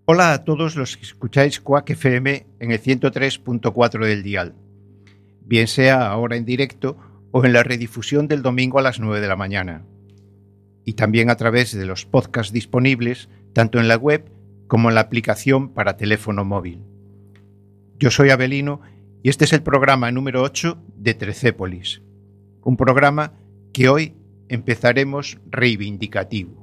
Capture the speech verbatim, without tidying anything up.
Hola a todos los que escucháis Quack F M en el ciento tres punto cuatro del dial, bien sea ahora en directo o en la redifusión del domingo a las nueve de la mañana, y también a través de los podcasts disponibles tanto en la web como en la aplicación para teléfono móvil. Yo soy Abelino y este es el programa número ocho de Trecépolis, un programa que hoy empezaremos reivindicativo.